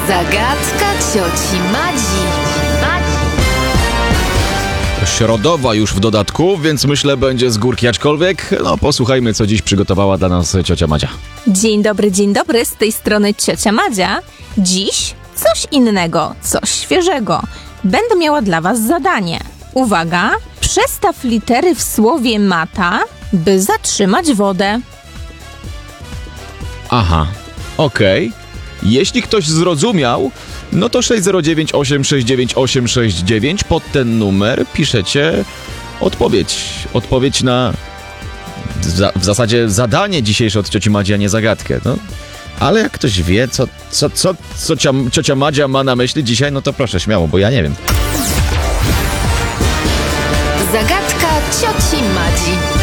Zagadka cioci Madzi. Środowa już w dodatku, więc myślę będzie z górki, aczkolwiek posłuchajmy, co dziś przygotowała dla nas ciocia Madzia. Dzień dobry, z tej strony ciocia Madzia. Dziś coś innego, coś świeżego. Będę miała dla was zadanie. Uwaga, przestaw litery w słowie mata, by zatrzymać wodę. Aha, okej. Jeśli ktoś zrozumiał, no to 609 869 869 pod ten numer piszecie odpowiedź. Odpowiedź na w zasadzie zadanie dzisiejsze od cioci Madzi, a nie zagadkę. No. Ale jak ktoś wie, co ciocia Madzia ma na myśli dzisiaj, no to proszę, śmiało, bo ja nie wiem. Zagadka cioci Madzi.